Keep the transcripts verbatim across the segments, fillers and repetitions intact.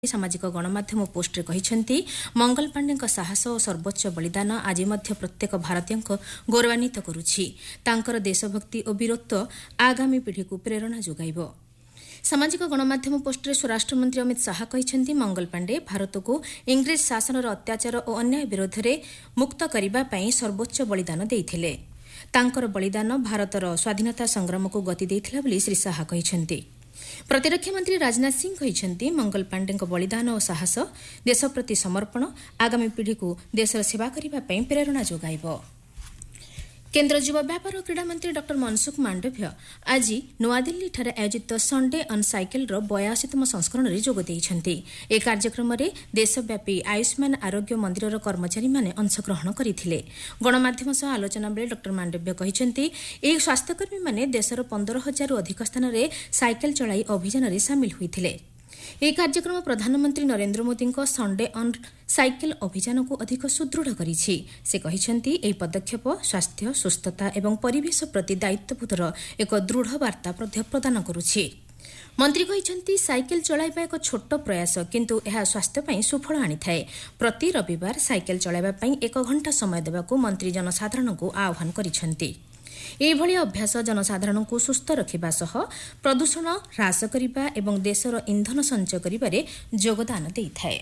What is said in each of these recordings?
सामाजिक गणमाध्यम पोस्टରେ କହିଛନ୍ତି मंगल पांडेଙ୍କ साहस और सर्वोच्च बलिदान आज ମଧ୍ୟ प्रत्येक भारतीयଙ୍କ गौरवान्वित କରୁଛି। ତାଙ୍କର देशभक्ति और वीरत्व आगामी पीढ़ीକୁ प्रेरणा जोगाइब। सामाजिक गणमाध्यम पोस्टରେ स्वराष्ट्र मंत्री अमित शाह କହିଛନ୍ତି मंगल पांडे भारतକୁ इंग्रेज शासनर अत्याचार और अन्याय विरोधରେ मुक्त କରିବା ପାଇଁ सर्वोच्च बलिदान ଦେଇଥିଲେ। ତାଙ୍କର बलिदान भारतर स्वाधीनता संग्रामକୁ गति ଦେଇଥିଲା ବୋଲି ଶ୍ରୀ शाह କହିଛନ୍ତି। प्रतिरक्षा मंत्री राजनाथ सिंह କହିଛନ୍ତି मंगल पांडेଙ୍କ बलिदान और साहस देश प्रति समर्पण आगामी पीढ़ी को देशर सेवा करने ପାଇଁ प्रेरणा जोगाइब। केन्द्र युवा व्यापार और क्रीड़ा मंत्री डॉ मनसुख मांडव्य आज नूआदिल्ली आयोजित संडे अन साइकेल बयाशीतम संस्करण में जोग देइछन्ति। ए कार्यक्रम में देशव्यापी आयुष्मान आरोग्य मंदिर कर्मचारी माने अंशग्रहण करथिले। गणमाध्यम सह आलोचना बेले डॉ मांडव्य कहिसेंति ए स्वास्थ्यकर्मी माने देशर पंद्रह हजार अधिक स्थान में साइकेल चलाई अभियान में सामिल होइथिले। यह कार्यक्रम प्रधानमंत्री नरेंद्र मोदी संडे अन साइकेल अभियान को अधिक सुदृढ़ करिछि। से कहिसेंति एही पदक्षेप स्वास्थ्य सुस्थता एवं परिवेश प्रति दायित्वबोधर एक दृढ़ वार्ता प्रदान करुछि। मंत्री कहिसेंति साइकेल चलाइबा एक छोट प्रयास किंतु यह स्वास्थ्य पई सुफल आनिथाए। प्रति रविवार साइकेल चलाइबा पई एक घंटा समय देबाकू मंत्री जनसाधारण को आह्वान करिसेंति। एभଳି अभ्यास जनसाधारण को सुस्थ रखिबा सह प्रदूषण ह्रास करिबा एवं देशर इंधन संचय करिबारे योगदान देइथाए।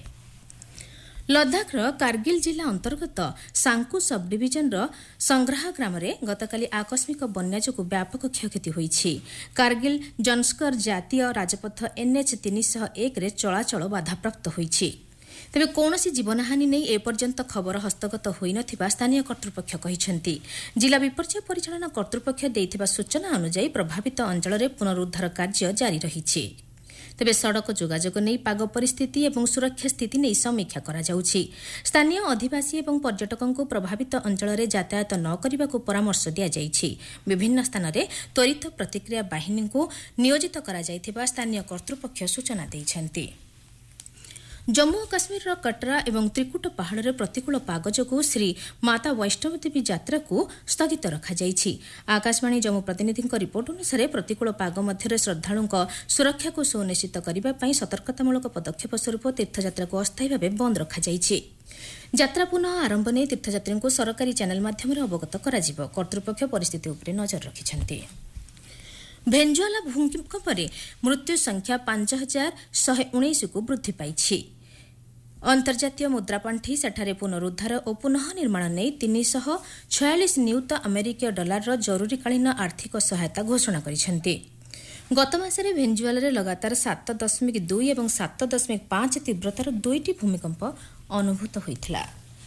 लद्दाखर कारगिल जिला अंतर्गत सांकु सब डिविजन संग्राह ग्राम में गतकाली आकस्मिक बन्या जोगु व्यापक क्षयक्षति होइछि। कारगिल जन्स्कर जातीय राजपथ एनएच तीन सौ एक रे चलाचल बाधाप्राप्त होइछि। तेबे कौनसी जीवनहानि नहीं एपर्यंत खबर हस्तगत होई नथिबा स्थानीय कर्तृपक्ष कहिसेंति। जिला विपर्यय परिचालना कर्तृपक्ष देइथिबा सूचना अनुसार प्रभावित अंचल में पुनरुद्धार कार्य जारी रहिछि। तेबे सड़क जोगाजोग नहीं पाग परिस्थिति एवं सुरक्षा स्थिति नहीं समीक्षा करा जाउछि। स्थानीय अधिवासी एवं पर्यटकों को प्रभावित अंचल में यातायात न करने को परामर्श दिया जाइछि। विभिन्न स्थान में त्वरित प्रतिक्रिया बाहिनी को नियोजित करा जाइथिबा स्थानीय कर्तृपक्ष सूचना दैछन्ति। जम्मू और काश्मीर कटरा एवं त्रिकुट पहाड़ में प्रतिकूल पाग जोगु श्री माता वैष्णव देवी यात्रा को स्थगित रखा जाइछि। आकाशवाणी जम्मू प्रतिनिधि रिपोर्ट अनुसार प्रतिकूल पाग मध्य श्रद्धालुओं सुरक्षा को सुनिश्चित करने सतर्कतामूलक पदक्षेप स्वरूप तीर्थयात्रा को अस्थायी भाव बंद रखा जाइछि। यात्रा पुनः आरंभ नहीं तीर्थयात्री को सरकारी चैनल माध्यम अवगत करा कर्तृपक्ष परिस्थिति उपरे नजर रखिछन्ति। भेनेजुएला भूकंप मृत्यु संख्या पांच हजार शहे उन्नीस को वृद्धि पाई। अंतर्जातीय मुद्रापांठी सेठारे पुनरुद्धार और पुनः निर्माण नहीं तीन सौ छयालीस नियुत अमेरिकीय डॉलर जरूरीकालीन आर्थिक सहायता घोषणा करिसेंति। गत मासरे भेनेजुएला लगातार सात दशमिक दुई और सात दशमिक पांच तीव्रतार दुईटी भूमिकंप अनुभूत होइथिला।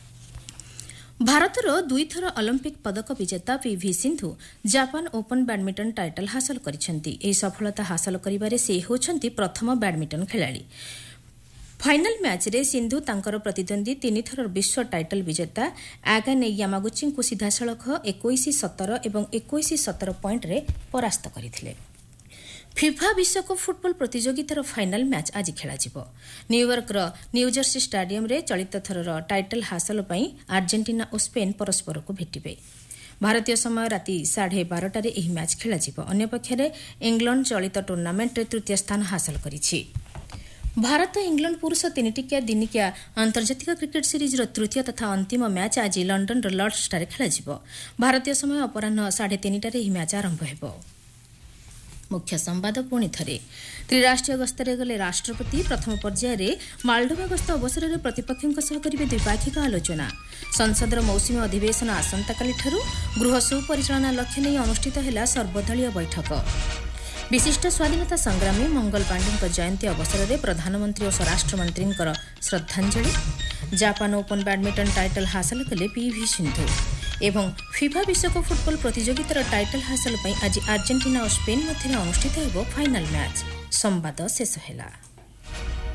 भारतर दुईथर ओलंपिक पदक विजेता PV Sindhu Japan open badminton title हासिल करिसेंति। एही सफलता हासिल करिबारे से होछंती प्रथम बैडमिंटन खेलाड़ी। फाइनल मैच रे सिंधु तांकर प्रतिद्वंदी तीन थर विश्व टाइटल विजेता आगाने यामागुची को सीधासलख इक्कीस सतर और इक्कीस सतर पॉइंट रे परास्त करथिले। फिफा विश्वकप फुटबॉल प्रतियोगितार फाइनल मैच आज खेलाजिबो। न्यूयॉर्कर न्यूजर्सी स्टाडियम रे चलित थरर टाइटल हासिल पई अर्जेंटीना और स्पेन परस्पर को भेटिबे। भारतीय समय राति साढ़े बारटारे एही मैच खेलाजिबो। अन्य पक्षरे इंग्लैंड चलित टूर्नामेंट रे तृतीय स्थान हासिल करिछि। भारत इंग्लैंड पुरुष तीन टिकिया दिनिकिया अंतर्जातिक क्रिकेट सीरीज तृतीय तथा अंतिम मैच आज लंडन लॉर्ड्स ठारे खेलाजिबो। भारतीय समय अपराह्न साढ़े तीनटारे एही मैच आरंभ हेबो। मुख्य संवाद पुणी थे त्रिराष्ट्रीय गस्तरे गले राष्ट्रपति प्रथम पर्यायर मालडोभा गस्त अवसर में प्रतिपक्षों सह करेंगे द्विपाक्षिक आलोचना। संसदर मौसुमी अधिवेशन आसंताकाली गृह सुपरिचालना लक्ष्य नहीं अनुष्ठित है सर्वदलीय बैठक। विशिष्ट स्वाधीनता संग्रामी मंगल पांडे जयंती अवसर में प्रधानमंत्री और स्वराष्ट्र मंत्री श्रद्धांजलि। जापान ओपन बैडमिंटन टाइटल हासिल कले पीवी सिंधु एवं फिफा विश्वकप फुटबॉल प्रतियोगितार टाइटल हासिल आज अर्जेंटीना और स्पेन मध्य अनुष्ठित होब फाइनल मैच। संवाद शेष है।